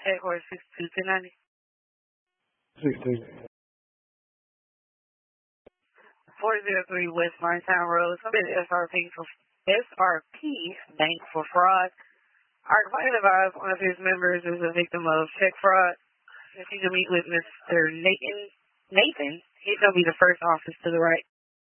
Headquarters 6290. 16. 403 West Martintown Road. Submitted SRP Bank for fraud. Our client advised one of his members is a victim of check fraud. If you can meet with Mr. Nathan, he's going to be the first office to the right.